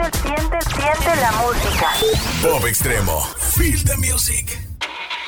siente la música. Pop Extremo. Feel the music.